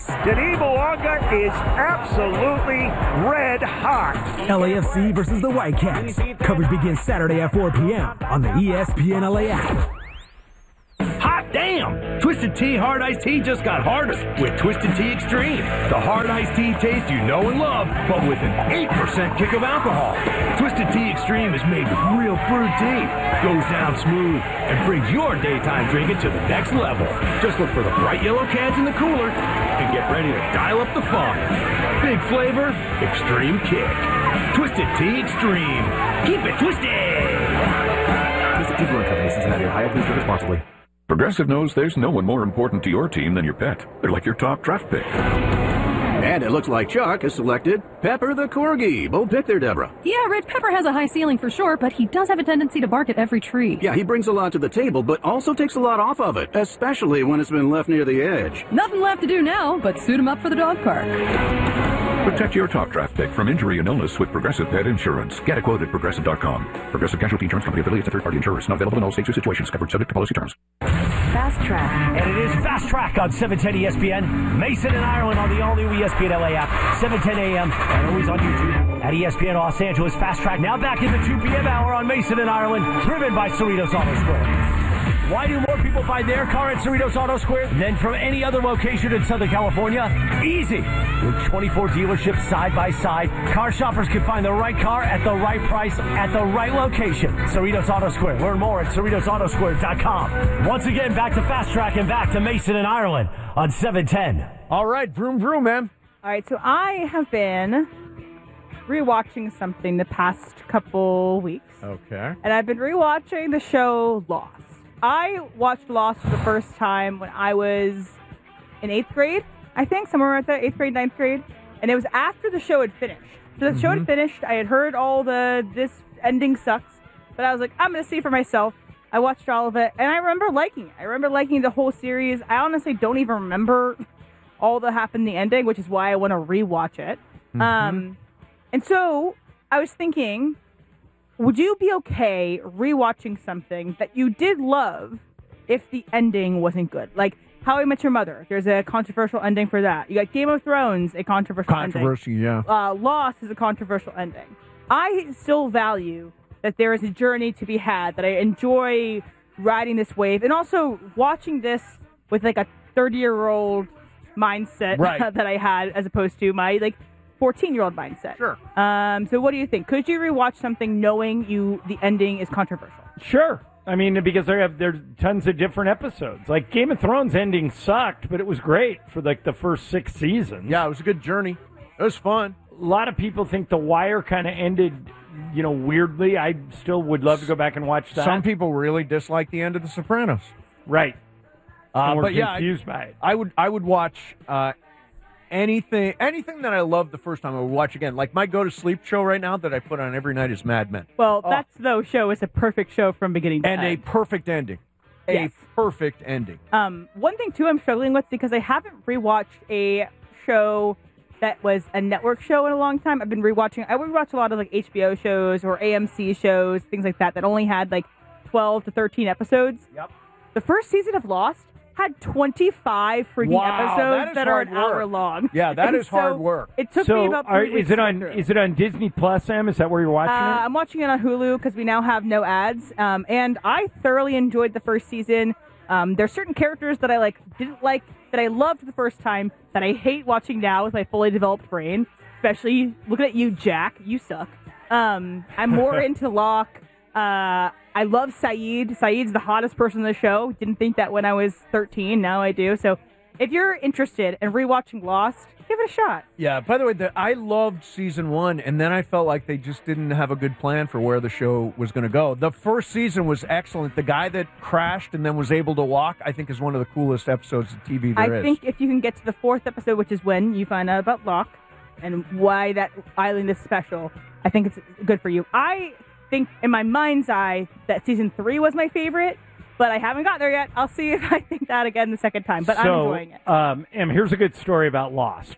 Denis Bouanga is absolutely red hot. LAFC versus the Whitecaps. Coverage begins Saturday at 4 p.m. on the ESPN LA app. Hot damn! Twisted Tea Hard Iced Tea just got harder with Twisted Tea Extreme. The hard iced tea taste you know and love, but with an 8% kick of alcohol. Twisted Tea Extreme is made with real fruit tea, goes down smooth, and brings your daytime drinking to the next level. Just look for the bright yellow cans in the cooler and get ready to dial up the fun. Big flavor, extreme kick. Twisted Tea Extreme. Keep it twisted! Twisted Tea Brewing Company, Cincinnati, Ohio. Please drink responsibly. Progressive knows there's no one more important to your team than your pet. They're like your top draft pick. And it looks like Chuck has selected Pepper the Corgi. Bold pick there, Deborah. Yeah, Red Pepper has a high ceiling for sure, but he does have a tendency to bark at every tree. Yeah, he brings a lot to the table, but also takes a lot off of it, especially when it's been left near the edge. Nothing left to do now but suit him up for the dog park. Protect your top draft pick from injury and illness with Progressive Pet Insurance. Get a quote at Progressive.com. Progressive Casualty Insurance Company affiliates and third-party insurers. Not available in all states or situations. Covered subject to policy terms. Fast Track. And it is Fast Track on 710 ESPN. Mason and Ireland on the all-new ESPN LA app, 7:10 a.m. and always on YouTube at ESPN Los Angeles. Fast Track now back in the 2 p.m. hour on Mason and Ireland, driven by Cerritos Auto Square. Why do more people buy their car at Cerritos Auto Square than from any other location in Southern California? Easy. With 24 dealerships side by side, car shoppers can find the right car at the right price at the right location. Cerritos Auto Square. Learn more at CerritosAutoSquare.com. Once again, back to Fast Track and back to Mason and Ireland on 710. All right, vroom, vroom, man. All right, so I have been rewatching something the past couple weeks. Okay. And I've been rewatching the show Lost. I watched Lost for the first time when I was in 8th grade, I think, somewhere around there, 8th grade, 9th grade. And it was after the show had finished. So the show had finished. I had heard all this ending sucks. But I was like, I'm going to see for myself. I watched all of it. And I remember liking it. I remember liking the whole series. I honestly don't even remember all that happened in the ending, which is why I want to rewatch it. And so I was thinking, would you be okay rewatching something that you did love if the ending wasn't good? Like How I Met Your Mother. There's a controversial ending for that. You got Game of Thrones, a controversial ending. Controversy, yeah. Lost is a controversial ending. I still value that there is a journey to be had, that I enjoy riding this wave, and also watching this with like a 30-year-old mindset that I had as opposed to my 14-year-old mindset. Sure. So what do you think? Could you rewatch something knowing the ending is controversial? Sure. I mean, because there's tons of different episodes. Like Game of Thrones ending sucked, but it was great for the first 6 seasons. Yeah, it was a good journey. It was fun. A lot of people think The Wire kind of ended, weirdly. I still would love to go back and watch that. Some people really dislike the end of The Sopranos. Right. But yeah, confused by it. I would watch anything that I loved the first time. I would watch again. Like my go-to-sleep show right now that I put on every night is Mad Men. Well, that show is a perfect show from beginning to end. And a perfect ending. Yes. A perfect ending. One thing, too, I'm struggling with, because I haven't rewatched a show that was a network show in a long time. I would rewatch a lot of HBO shows or AMC shows, things like that only had 12 to 13 episodes. Yep. The first season of Lost had 25 freaking episodes that are an hour long. Yeah, that is hard work. It took me about 3 weeks is it on Disney Plus, Sam? Is that where you're watching it? I'm watching it on Hulu because we now have no ads. And I thoroughly enjoyed the first season. There's certain characters that I didn't like, that I loved the first time, that I hate watching now with my fully developed brain. Especially looking at you, Jack. You suck. I'm more into Locke. I love Saeed. Saeed's the hottest person in the show. Didn't think that when I was 13. Now I do. So if you're interested in rewatching Lost, give it a shot. Yeah, by the way, I loved season 1, and then I felt like they just didn't have a good plan for where the show was going to go. The first season was excellent. The guy that crashed and then was able to walk, I think, is one of the coolest episodes of TV there is. I think if you can get to the 4th episode, which is when you find out about Locke and why that island is special, I think it's good for you. I think in my mind's eye that season 3 was my favorite, but I haven't got there yet. I'll see if I think that again the second time, but I'm enjoying it. And here's a good story about Lost.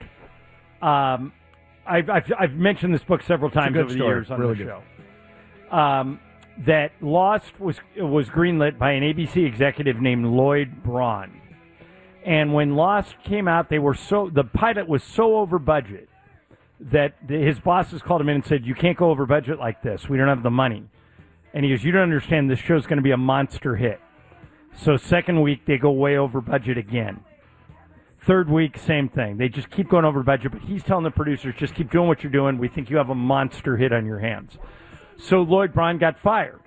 I've mentioned this book several times over the years on the show. That Lost was greenlit by an ABC executive named Lloyd Braun. And when Lost came out, the pilot was so over budget that his bosses called him in and said, "You can't go over budget like this. We don't have the money." And he goes, "You don't understand. This show's going to be a monster hit." So second week, they go way over budget again. Third week, same thing. They just keep going over budget, but he's telling the producers, just keep doing what you're doing. We think you have a monster hit on your hands. So Lloyd Braun got fired.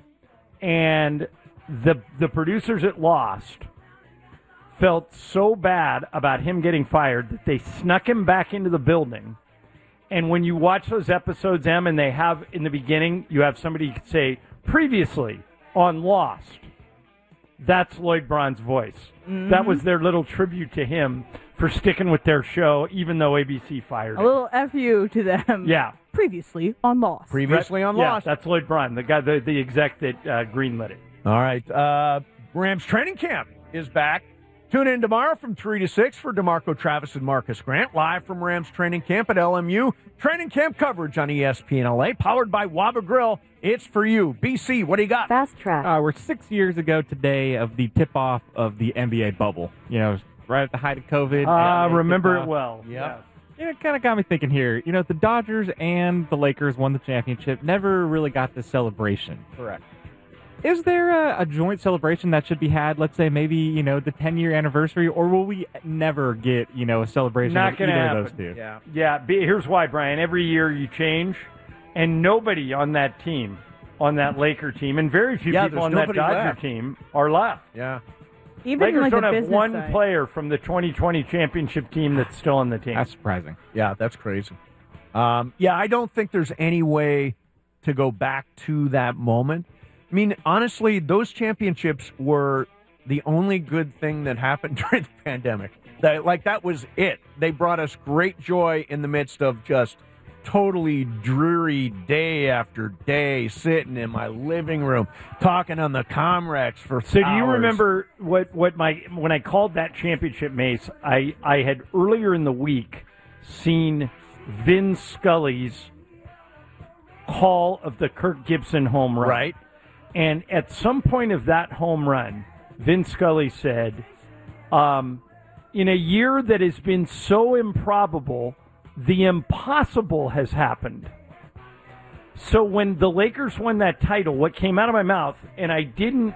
And the producers at Lost felt so bad about him getting fired that they snuck him back into the building. And when you watch those episodes, Em, and they have, in the beginning, you have somebody say, previously on Lost. That's Lloyd Braun's voice. Mm-hmm. That was their little tribute to him for sticking with their show, even though ABC fired him. A little FU to them. Yeah. Previously on Lost. Previously on Lost. Yeah, that's Lloyd Braun, the guy, the exec that greenlit it. All right. Rams training camp is back. Tune in tomorrow from 3 to 6 for DeMarco Travis and Marcus Grant, live from Rams training camp at LMU. Training camp coverage on ESPN LA, powered by Waba Grill. It's for you. BC, what do you got? Fast track. We're 6 years ago today of the tip-off of the NBA bubble. You know, right at the height of COVID. Remember it well. Yeah. You know, it kind of got me thinking here. You know, the Dodgers and the Lakers won the championship. Never really got the celebration. Correct. Is there a joint celebration that should be had? Let's say maybe, you know, the 10-year anniversary, or will we never get, you know, a celebration Not of gonna either happen. of those two? Yeah. Here's why, Brian. Every year you change, and nobody on that team, on that Laker team, and very few people there's on that nobody Dodger left. team are left. Yeah. Even Lakers like don't the have business one side. player from the 2020 championship team that's still on the team. That's surprising. Yeah, that's crazy. I don't think there's any way to go back to that moment. I mean, honestly, those championships were the only good thing that happened during the pandemic. That was it. They brought us great joy in the midst of just totally dreary day after day sitting in my living room talking on the Comrex for So hours. do you remember when I called that championship, Mace, I had earlier in the week seen Vin Scully's call of the Kirk Gibson home run. Right. And at some point of that home run, Vin Scully said, in a year that has been so improbable, the impossible has happened. So when the Lakers won that title, what came out of my mouth, and I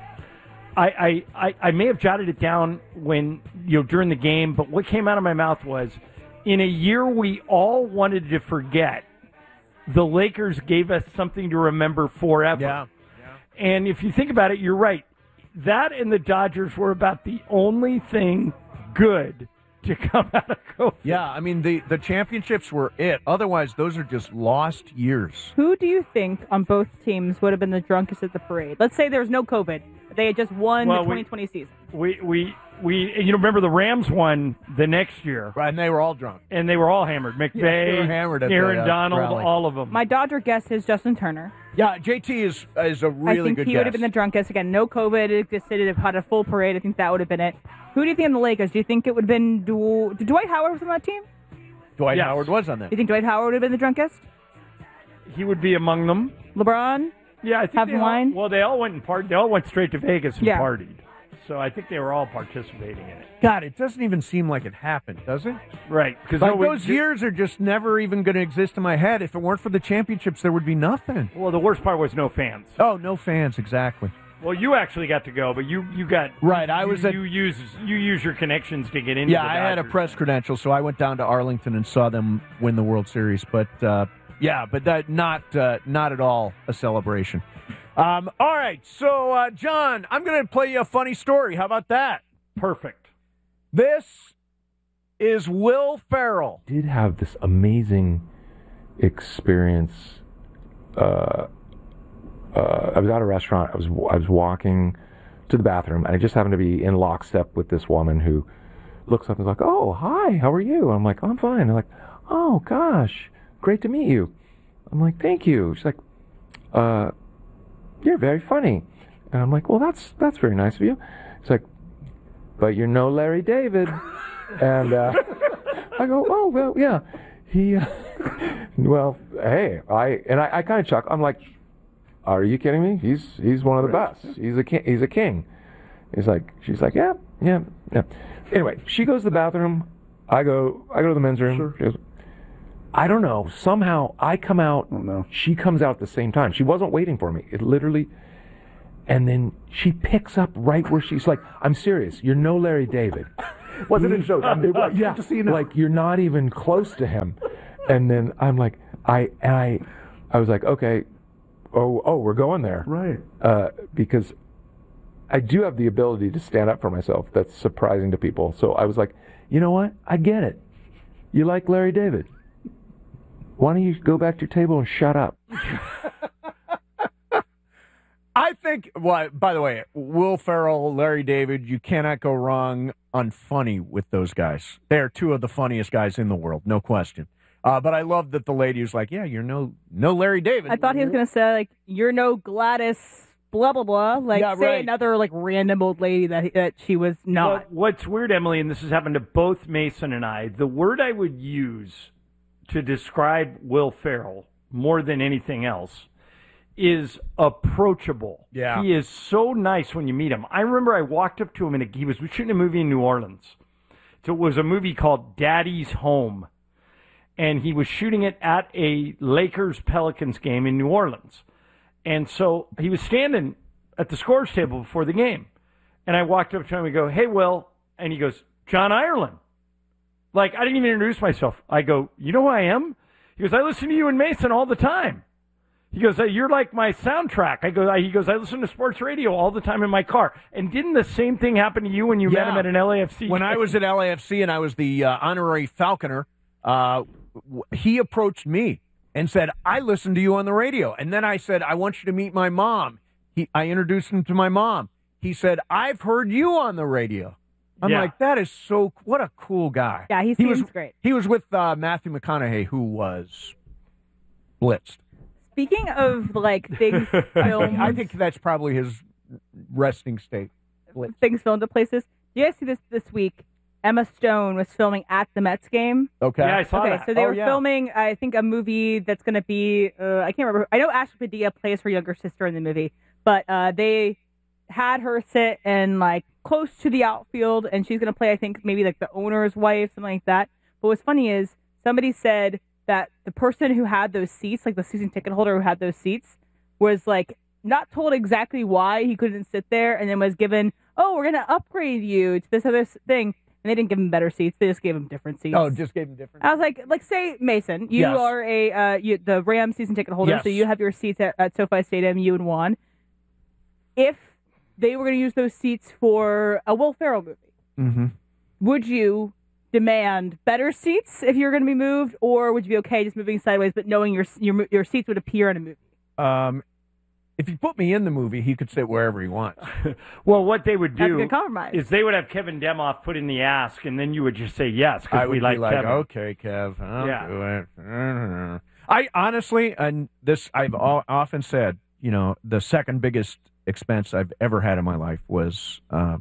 may have jotted it down when, during the game, but what came out of my mouth was, in a year we all wanted to forget, the Lakers gave us something to remember forever. Yeah. And if you think about it, you're right. That and the Dodgers were about the only thing good to come out of COVID. Yeah, I mean, the championships were it. Otherwise, those are just lost years. Who do you think on both teams would have been the drunkest at the parade? Let's say there was no COVID. They had just won the 2020 season. We remember the Rams won the next year. Right, and they were all drunk. And they were all hammered. McVay, they were hammered at Aaron the, Donald, rally. all of them. My Dodger guess is Justin Turner. Yeah, JT is a really good I think he guess. would have been the drunkest. Again, no COVID. It just had a full parade. I think that would have been it. Who do you think in the Lakers? Do you think it would have been Dwight Howard was on that team? Dwight Howard was on that. Do you think Dwight Howard would have been the drunkest? He would be among them. LeBron? Yeah, I think Having wine? They all went and partied. They all went straight to Vegas and Yeah. partied. So I think they were all participating in it. God, it doesn't even seem like it happened, does it? Right. Because those years are just never even going to exist in my head. If it weren't for the championships, there would be nothing. Well, the worst part was no fans. Oh, no fans, exactly. Well, you actually got to go, but you got right. I was you use your connections to get into. Yeah, the I had a Dodgers. press credential, so I went down to Arlington and saw them win the World Series. But that not at all a celebration. All right, so John, I'm going to play you a funny story. How about that? Perfect. This is Will Ferrell. Did have this amazing experience. I was at a restaurant. I was walking to the bathroom, and I just happened to be in lockstep with this woman who looks up and is like, "Oh, hi, how are you?" And I'm like, "I'm fine." They're like, "Oh, gosh, great to meet you." I'm like, "Thank you." She's like, "You're very funny." And I'm like, "Well, that's very nice of you." She's like, "But you're no Larry David." And I go, "Oh, well, yeah." He, well, hey, I kind of chuckle. I'm like, "Are you kidding me? He's one of the best. He's a king. He's a king." She's like, "Yeah, Yeah. Anyway, she goes to the bathroom. I go to the men's room. She goes, I don't know. Somehow I come out. Oh, no. She comes out at the same time. She wasn't waiting for me. It literally. And then she picks up right where she's like, I'm serious. You're no Larry David. Wasn't it a joke? Yeah. Just so you know. Like, you're not even close to him. And then I'm like, I was like, okay. Oh, we're going there. Right. Because I do have the ability to stand up for myself. That's surprising to people. So I was like, you know what? I get it. You like Larry David. Why don't you go back to your table and shut up? I think, well, by the way, Will Ferrell, Larry David, you cannot go wrong on funny with those guys. They're two of the funniest guys in the world, no question. But I love that the lady was like, yeah, you're no Larry David. I thought he was going to say, like, you're no Gladys blah, blah, blah. Like, Yeah, say right. another, like, random old lady that she was not. But what's weird, Emily, and this has happened to both Mason and I, the word I would use to describe Will Ferrell more than anything else is approachable. Yeah. He is so nice when you meet him. I remember I walked up to him and he was shooting a movie in New Orleans. So it was a movie called Daddy's Home. And he was shooting it at a Lakers-Pelicans game in New Orleans. And so he was standing at the scores table before the game. And I walked up to him and go, hey, Will. And he goes, John Ireland. Like, I didn't even introduce myself. I go, you know who I am? He goes, I listen to you and Mason all the time. He goes, you're like my soundtrack. He goes, I listen to sports radio all the time in my car. And didn't the same thing happen to you when you met him at an LAFC? When I was at LAFC and I was the honorary Falconer, he approached me and said, I listened to you on the radio. And then I said, I want you to meet my mom. I introduced him to my mom. He said, I've heard you on the radio. I'm like, that is what a cool guy. Yeah, he seems great. He was with Matthew McConaughey, who was blitzed. Speaking of, like, things filmed. I think that's probably his resting state. Things filmed at places. You guys see this week? Emma Stone was filming at the Mets game. Okay. Yeah, I saw that. So they were filming, I think, a movie that's going to be, I can't remember. I know Ashley Padilla plays her younger sister in the movie, but they had her sit and, like, close to the outfield, and she's going to play, I think, maybe, like, the owner's wife, something like that. But what's funny is somebody said that the person who had those seats, like the season ticket holder who had those seats, was, like, not told exactly why he couldn't sit there, and then was given, we're going to upgrade you to this other thing. And they didn't give him better seats. They just gave him different seats. Oh, just gave him different. I was like, say, Mason, you Yes. are the Rams season ticket holder, Yes. so you have your seats at SoFi Stadium, you and Juan. If they were going to use those seats for a Will Ferrell movie, would you demand better seats if you're going to be moved, or would you be okay just moving sideways, but knowing your seats would appear in a movie? If you put me in the movie, he could sit wherever he wants. Well, what they would That's a do good compromise. is they would have Kevin Demoff put in the ask, and then you would just say yes I because would we like be like, Kevin. okay, Kev, I'll do it. I honestly, and this I've often said, the second biggest expense I've ever had in my life was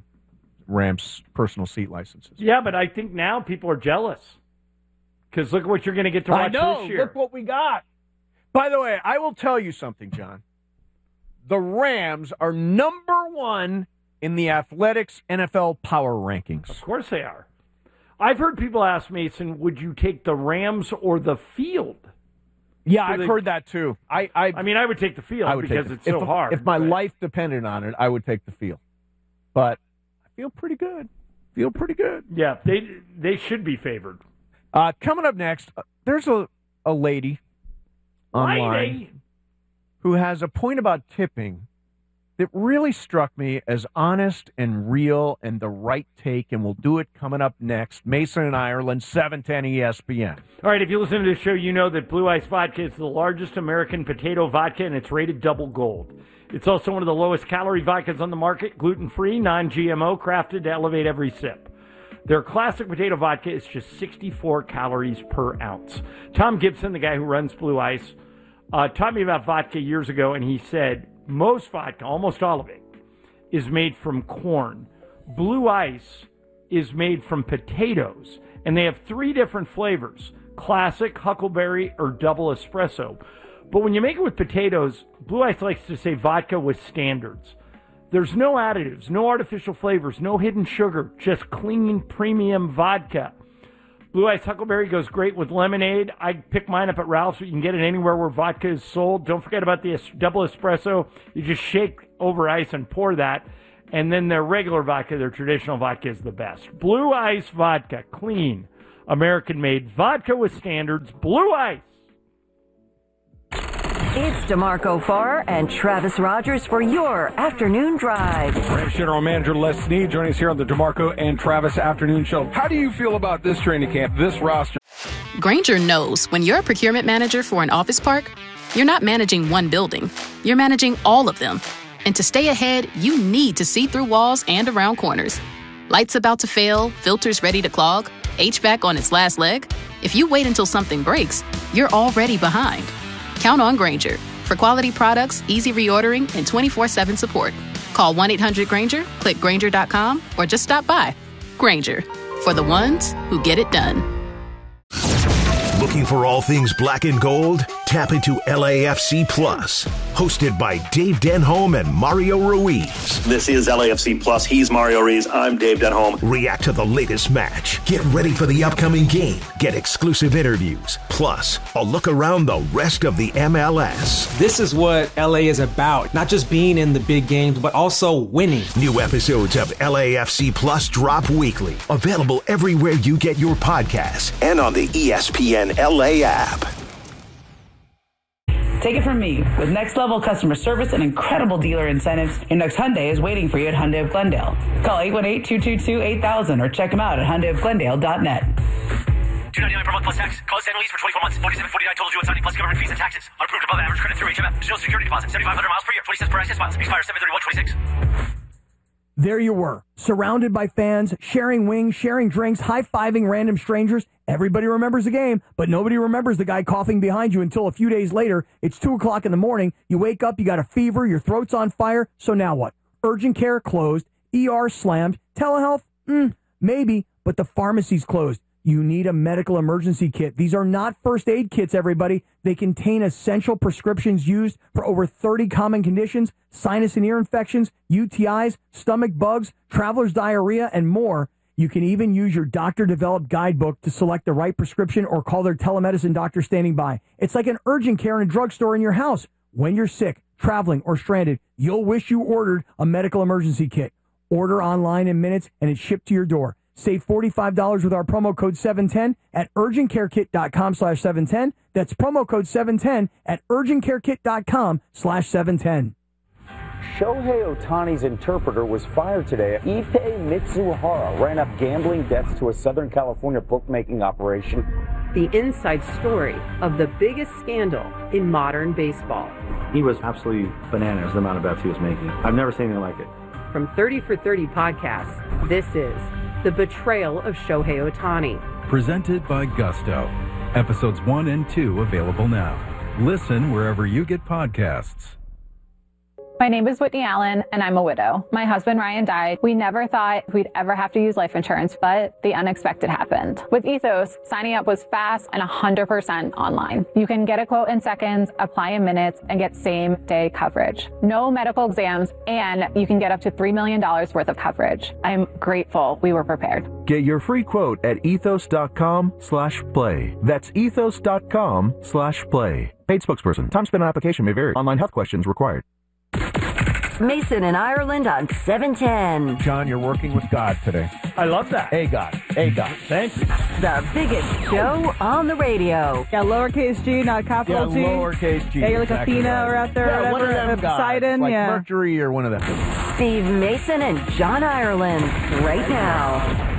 Rams personal seat licenses. Yeah, but I think now people are jealous because look what you're going to get to watch I know. this year. Look what we got. By the way, I will tell you something, John. The Rams are number one in the Athletics NFL power rankings. Of course they are. I've heard people ask Mason, would you take the Rams or the field? Yeah, So I've they- heard that too. I mean, I would take the field I would because take it's so hard. If my but- life depended on it, I would take the field. But I feel pretty good. Yeah, they should be favored. Coming up next, there's a lady online who has a point about tipping that really struck me as honest and real and the right take, and we'll do it coming up next. Mason and Ireland, 710 ESPN. All right, if you listen to this show, you know that Blue Ice Vodka is the largest American potato vodka, and it's rated double gold. It's also one of the lowest calorie vodkas on the market, gluten-free, non-GMO, crafted to elevate every sip. Their classic potato vodka is just 64 calories per ounce. Tom Gibson, the guy who runs Blue Ice, taught me about vodka years ago, and he said most vodka, almost all of it, is made from corn. Blue Ice is made from potatoes, and they have 3 different flavors: classic, huckleberry, or double espresso. But when you make it with potatoes, Blue Ice likes to say vodka with standards. There's no additives, no artificial flavors, no hidden sugar, just clean, premium vodka. Blue Ice Huckleberry goes great with lemonade. I pick mine up at Ralph's, but you can get it anywhere where vodka is sold. Don't forget about the double espresso. You just shake over ice and pour that. And then their regular vodka, their traditional vodka, is the best. Blue Ice Vodka, clean, American-made vodka with standards. Blue Ice. It's DeMarco Farr and Travis Rogers for your afternoon drive. Rams General Manager Les Snead joining us here on the DeMarco and Travis Afternoon Show. How do you feel about this training camp, this roster? Grainger knows when you're a procurement manager for an office park, you're not managing one building. You're managing all of them. And to stay ahead, you need to see through walls and around corners. Lights about to fail, filters ready to clog, HVAC on its last leg. If you wait until something breaks, you're already behind. Count on Grainger for quality products, easy reordering, and 24/7 support. Call 1-800-GRAINGER, click Grainger.com, or just stop by. Grainger, for the ones who get it done. Looking for all things black and gold? Tap into LAFC Plus, hosted by Dave Denholm and Mario Ruiz. This is LAFC Plus. He's Mario Ruiz. I'm Dave Denholm. React to the latest match. Get ready for the upcoming game. Get exclusive interviews. Plus, a look around the rest of the MLS. This is what LA is about. Not just being in the big games, but also winning. New episodes of LAFC Plus drop weekly. Available everywhere you get your podcasts and on the ESPN LA app. Take it from me. With next-level customer service and incredible dealer incentives, your next Hyundai is waiting for you at Hyundai of Glendale. Call 818-222-8000 or check them out at HyundaiofGlendale.net. $299 per month plus tax. Close annual lease for 24 months. $47.49 total due on signing plus government fees and taxes. Unapproved above average credit through HMF. Social security deposit. 7,500 miles per year. 20 cents per access miles. Expires 7/31/26. There you were, surrounded by fans, sharing wings, sharing drinks, high-fiving random strangers. Everybody remembers the game, but nobody remembers the guy coughing behind you until a few days later. It's 2 o'clock in the morning. You wake up, you got a fever, your throat's on fire. So now what? Urgent care closed, ER slammed, telehealth? Maybe, but the pharmacy's closed. You need a medical emergency kit. These are not first aid kits, everybody. They contain essential prescriptions used for over 30 common conditions, sinus and ear infections, UTIs, stomach bugs, traveler's diarrhea, and more. You can even use your doctor-developed guidebook to select the right prescription or call their telemedicine doctor standing by. It's like an urgent care in a drugstore in your house. When you're sick, traveling, or stranded, you'll wish you ordered a medical emergency kit. Order online in minutes, and it's shipped to your door. Save $45 with our promo code 710 at urgentcarekit.com/710. That's promo code 710 at urgentcarekit.com/710. Shohei Ohtani's interpreter was fired today. Issei Mitsuhara ran up gambling debts to a Southern California bookmaking operation. The inside story of the biggest scandal in modern baseball. He was absolutely bananas, the amount of bets he was making. I've never seen anything like it. From 30 for 30 podcasts, this is The Betrayal of Shohei Ohtani. Presented by Gusto. Episodes 1 and 2 available now. Listen wherever you get podcasts. My name is Whitney Allen, and I'm a widow. My husband, Ryan, died. We never thought we'd ever have to use life insurance, but the unexpected happened. With Ethos, signing up was fast and 100% online. You can get a quote in seconds, apply in minutes, and get same-day coverage. No medical exams, and you can get up to $3 million worth of coverage. I'm grateful we were prepared. Get your free quote at ethos.com/play. That's ethos.com/play. Paid spokesperson. Time spent on application may vary. Online health questions required. Mason in Ireland on 710. John, you're working with God today. I love that. Hey, God. Hey, God. Thank you. The biggest show on the radio. Yeah, lowercase G, not capital G. Lowercase G. Yeah, you're like exactly Athena right. or out there, yeah, whatever. one of them guys, Poseidon, like yeah. Mercury or one of them. Steve Mason and John Ireland right now.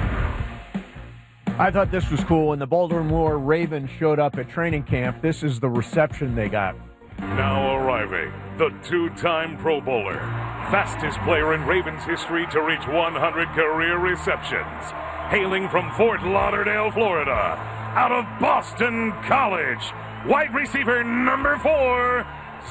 I thought this was cool. When the Baltimore Ravens showed up at training camp, this is the reception they got. Now arriving, the two-time Pro Bowler, fastest player in Ravens history to reach 100 career receptions, hailing from Fort Lauderdale, Florida, out of Boston College, wide receiver number 4,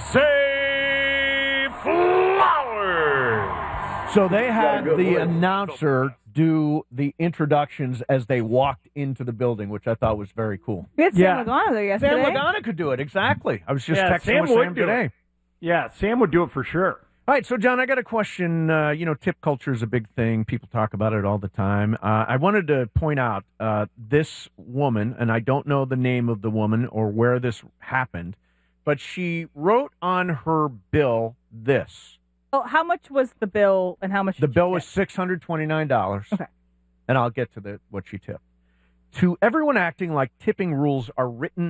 Zay Flowers. So they had the announcer do the introductions as they walked into the building, which I thought was very cool. We had Sam Lagana there yesterday. Sam Lagana could do it, exactly. I was just texting Sam with would Sam do today. It. Yeah, Sam would do it for sure. All right, so John, I got a question. Tip culture is a big thing. People talk about it all the time. I wanted to point out this woman, and I don't know the name of the woman or where this happened, but she wrote on her bill this. Well, how much was the bill and how much The bill was $629. Okay. And I'll get to what she tipped. To everyone acting like tipping rules are written